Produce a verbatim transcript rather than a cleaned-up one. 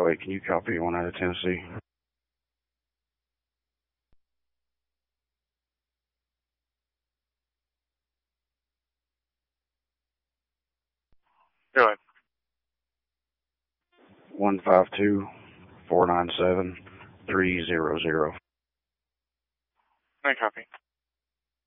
eight, can you copy one out of Tennessee? Go ahead. one five two, four nine seven, three zero zero. I copy.